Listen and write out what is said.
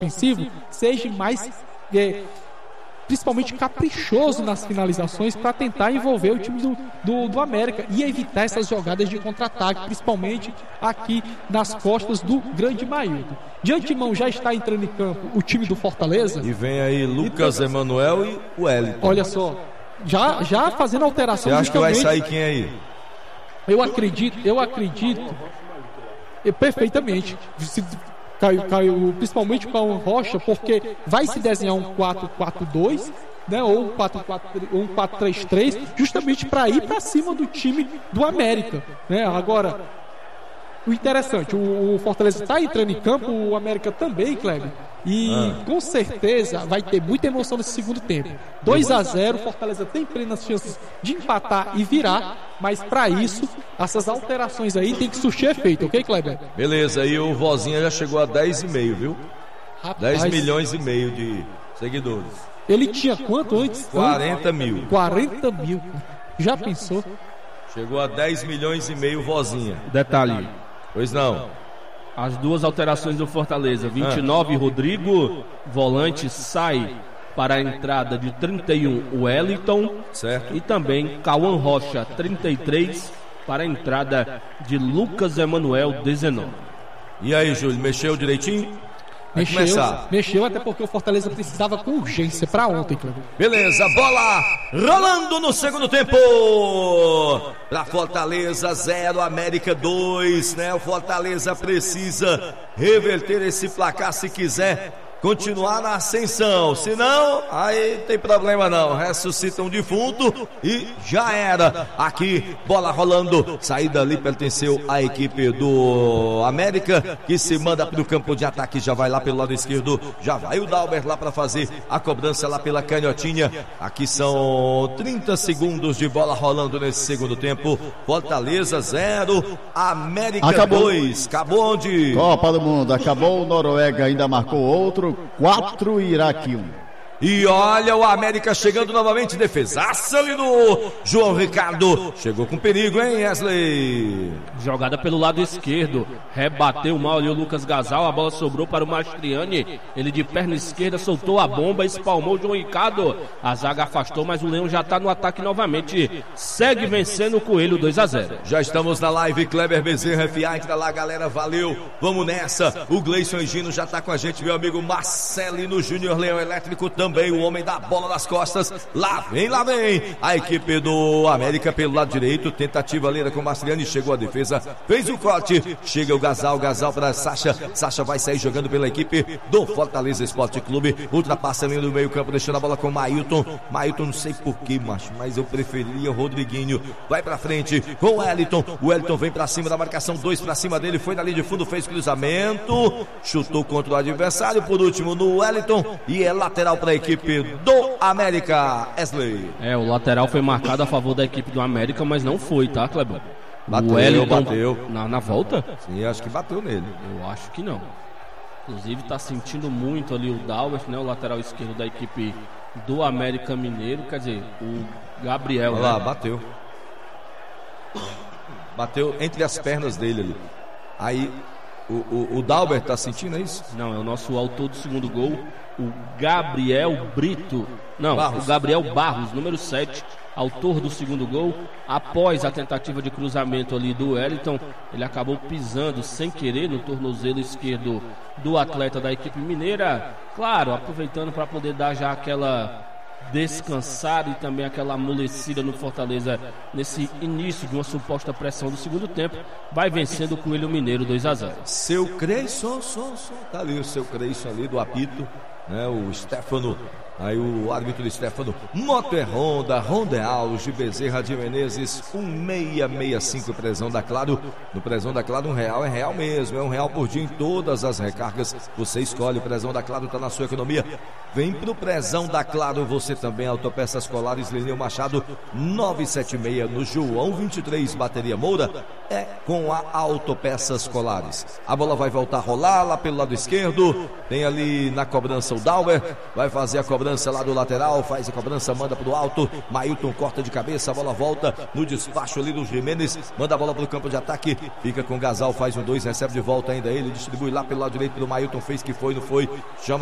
ofensivo seja mais principalmente caprichoso nas finalizações para tentar envolver o time do América e evitar essas jogadas de contra-ataque, principalmente aqui nas costas do grande Mailton. De antemão já está entrando em campo o time do Fortaleza. E vem aí Lucas Emanuel e o Wellington. Olha só, já fazendo alteração. Você acha que vai sair quem aí? Eu acredito perfeitamente. Caiu principalmente o Cauã Rocha, porque vai se desenhar um 4-4-2, né, ou um 4-3-3, justamente para ir para cima do time do América, né? Agora, o interessante, o Fortaleza está entrando em campo, o América também, Kleber, e com certeza vai ter muita emoção nesse segundo tempo. 2-0, o Fortaleza tem plenas chances de empatar e virar, mas para isso, essas alterações aí tem que surtir efeito, ok, Kleber? Beleza, e o Vozinha já chegou a 10,5, viu? Rapaz, 10 milhões e meio de seguidores. Ele tinha quanto antes? 40 mil. 40 mil. Já pensou? Chegou a 10 milhões e meio Vozinha. Detalhe. Pois não. As duas alterações do Fortaleza. 29, Rodrigo, volante, sai para a entrada de 31, o Wellington. Certo. E também Cauã Rocha, 33, para a entrada de Lucas Emanuel, 19. E aí, Júlio, mexeu direitinho? Mexeu, até porque o Fortaleza precisava com urgência para ontem, Cleber. Beleza, bola rolando no segundo tempo. Para Fortaleza 0, América 2, né? O Fortaleza precisa reverter esse placar se quiser continuar na ascensão, senão aí tem problema não, ressuscita um defunto e já era. Aqui, bola rolando, saída ali pertenceu à equipe do América, que se manda para o campo de ataque, já vai lá pelo lado esquerdo, já vai o Dalber lá para fazer a cobrança lá pela canhotinha. Aqui são 30 segundos de bola rolando nesse segundo tempo. Fortaleza 0, América 2. Acabou onde? Copa do Mundo, acabou, Noruega ainda marcou outro. 4, Iraque 1. E olha o América chegando novamente, defesaça ali do João Ricardo. Chegou com perigo, hein, Wesley? Jogada pelo lado esquerdo, rebateu mal ali o Lucas Gasal, a bola sobrou para o Mastriani. Ele de perna esquerda soltou a bomba, espalmou o João Ricardo. A zaga afastou, mas o Leão já está no ataque novamente. Segue vencendo o Coelho 2-0. Já estamos na live, Kleber Bezerra, FA, entra lá, galera, valeu. Vamos nessa. O Gleison Gino já está com a gente, meu amigo Marcelino Júnior, Leão Elétrico também. O homem da bola nas costas, lá vem a equipe do América pelo lado direito, tentativa ali com o Mastriani, chegou a defesa, fez o corte, chega o Gasal para Sacha vai sair jogando pela equipe do Fortaleza Esporte Clube, ultrapassa a linha do meio campo, deixando a bola com o Mailton, não sei porquê, mas eu preferia o Rodriguinho, vai pra frente com o Wellington vem pra cima da marcação, 2 pra cima dele, foi na linha de fundo, fez cruzamento, chutou contra o adversário, por último no Wellington, e é lateral pra equipe do América, Wesley. O lateral foi marcado a favor da equipe do América, mas não foi, tá, Kleber? Bateu. Na volta? Sim, acho que bateu nele. Eu acho que não. Inclusive tá sentindo muito ali o Dalbert, né? O lateral esquerdo da equipe do América Mineiro, quer dizer, o Gabriel. Olha lá, bateu. Bateu entre as pernas dele ali. Aí o Dalbert tá sentindo isso? Não, é o nosso autor do segundo gol, o Gabriel Brito. Não, Barros. O Gabriel Barros, número 7, autor do segundo gol. Após a tentativa de cruzamento ali do Wellington, ele acabou pisando sem querer no tornozelo esquerdo do atleta da equipe mineira. Claro, aproveitando para poder dar já aquela descansada e também aquela amolecida no Fortaleza nesse início de uma suposta pressão do segundo tempo. Vai vencendo o Coelho Mineiro 2-0. Seu Creison, tá ali o seu Creison ali do apito, né? O Stefano, aí o árbitro Stefano, Moto Honda Alves de Bezerra de Menezes, 1665 Prezão da Claro. No Prezão da Claro R$1 é real mesmo, é R$1 por dia em todas as recargas. Você escolhe, o Prezão da Claro tá na sua economia. Vem pro Prezão da Claro, você também, Autopeças Colares, Lenil Machado, 976 no João 23, Bateria Moura, é com a Autopeças Colares. A bola vai voltar a rolar lá pelo lado esquerdo, tem ali na cobrança o Dauer, vai fazer a cobrança cobrança lá do lateral, faz a cobrança, manda pro alto, Mailton corta de cabeça, a bola volta no despacho ali do Jimenez, manda a bola pro campo de ataque, fica com o Gasal, faz um 2, recebe de volta ainda ele, distribui lá pelo lado direito do Mailton, fez que foi, não foi, chama